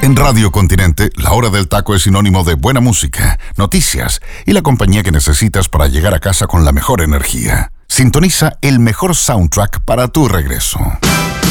En Radio Continente, la hora del taco es sinónimo de buena música, noticias y la compañía que necesitas para llegar a casa con la mejor energía. Sintoniza el mejor soundtrack para tu regreso.